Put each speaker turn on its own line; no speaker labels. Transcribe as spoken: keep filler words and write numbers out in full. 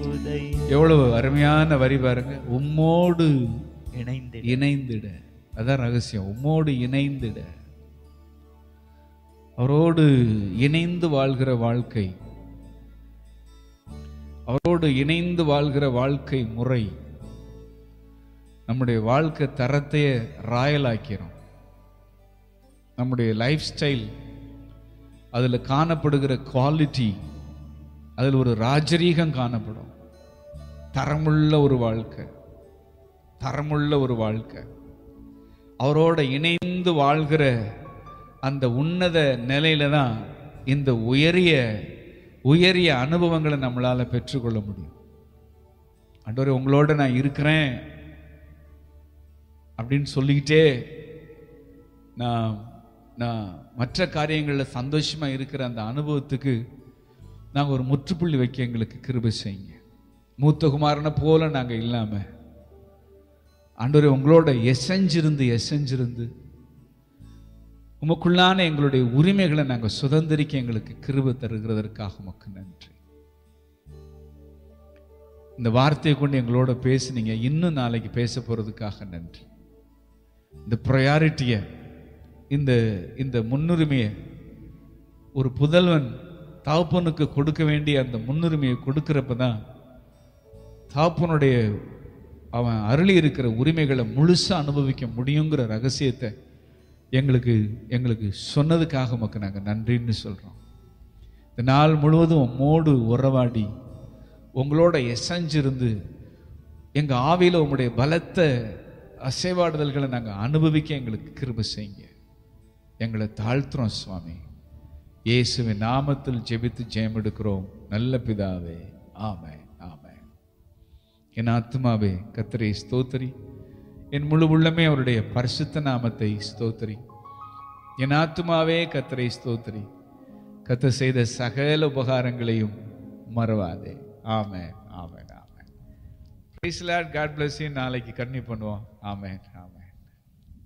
எவ்வளவு அருமையான வரி பாருங்க. உம்மோடு இணைந்திட, அதான் ரகசியம். உம்மோடு இணைந்திட, அவரோடு இணைந்து வாழ்கிற வாழ்க்கை, அவரோடு இணைந்து வாழ்கிற வாழ்க்கை முறை நம்முடைய வாழ்க்கை தரத்தையே ராயலாக்கிறோம். நம்முடைய லைஃப் ஸ்டைல், அதில் காணப்படுகிற குவாலிட்டி, அதில் ஒரு ராஜரீகம் காணப்படும். தரமுள்ள ஒரு வாழ்க்கை, தரமுள்ள ஒரு வாழ்க்கை, அவரோட இணைந்து வாழ்கிற அந்த உன்னத நிலையில தான் இந்த உயரிய உயரிய அனுபவங்களை நம்மளால பெற்றுக்கொள்ள முடியும். ஆண்டவரே, உங்களோட நான் இருக்கிறேன் அப்படின்னு சொல்லிக்கிட்டே நான் நான் மற்ற காரியங்களில் சந்தோஷமா இருக்கிற அந்த அனுபவத்துக்கு நாங்கள் ஒரு முற்றுப்புள்ளி வைக்க எங்களுக்கு கிருபை செய்யுங்க. மூத்த குமாரனை போல நாங்கள் இல்லாமல் ஆண்டவரே, உங்களோட எசைஞ்சிருந்து எசைஞ்சிருந்து உமக்குள்ளான எங்களுடைய உரிமைகளை நாங்கள் சுதந்திரிக்க எங்களுக்கு கிருபை தருகிறதற்காக உமக்கு நன்றி. இந்த வார்த்தையை கொண்டு எங்களோட பேசுனீங்க, இன்னும் நாளைக்கு பேச போறதுக்காக நன்றி. இந்த ப்ரையாரிட்டியை, இந்த இந்த முன்னுரிமையை, ஒரு புதல்வன் தாப்பனுக்கு கொடுக்க வேண்டிய அந்த முன்னுரிமையை கொடுக்கிறப்ப தான் தாப்பனுடைய அவன் அருளி இருக்கிற உரிமைகளை முழுசா அனுபவிக்க முடியுங்கிற ரகசியத்தை எங்களுக்கு எங்களுக்கு சொன்னதுக்காக உமக்கு நாங்கள் நன்றின்னு சொல்கிறோம். இந்த நாள் முழுவதும் உம்மோடு உறவாடி உங்களோட எசைஞ்சிருந்து எங்கள் ஆவியில் உங்களுடைய பலத்த அசைவாடுதல்களை நாங்கள் அனுபவிக்க எங்களுக்கு கிருபை செய்யுங்க. எங்களை தாழ்த்துறோம் சுவாமி. இயேசுவின் நாமத்தில் ஜெபித்து ஜெயம் எடுக்கிறோம் நல்ல பிதாவே, ஆமென், ஆமென். என் ஆத்துமாவே கர்த்தரை ஸ்தோத்திரி, என் முழு உள்ளமே அவருடைய பரிசுத்த நாமத்தை ஸ்தோத்திரி. என் ஆத்துமாவே கர்த்தரை ஸ்தோத்திரி, கர்த்தர் செய்த சகல உபகாரங்களையும் மறவாதே. ஆமென், ஆமென், ஆமென். Praise the Lord. God bless you. நாளைக்கு கன்னியூ பண்ணுவோம். ஆமென், ஆமென்.